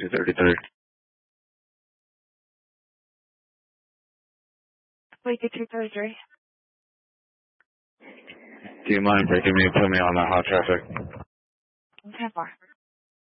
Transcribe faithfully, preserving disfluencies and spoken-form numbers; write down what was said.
two thirty-three. Wait, two thirty-three. Do you mind taking me and put me on that hot traffic? ten four.